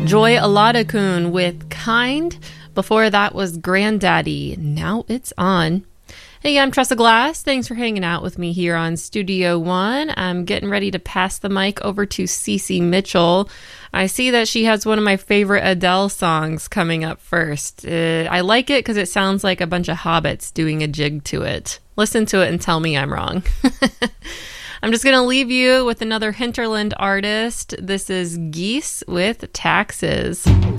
Joy Aladakun with Kind. Before that was Granddaddy. Now it's on. Hey, I'm Tressa Glass. Thanks for hanging out with me here on Studio One. I'm getting ready to pass the mic over to Cece Mitchell. I see that she has one of my favorite Adele songs coming up first. I like it because it sounds like a bunch of hobbits doing a jig to it. Listen to it and tell me I'm wrong. I'm just going to leave you with another hinterland artist. This is Geese with Taxes.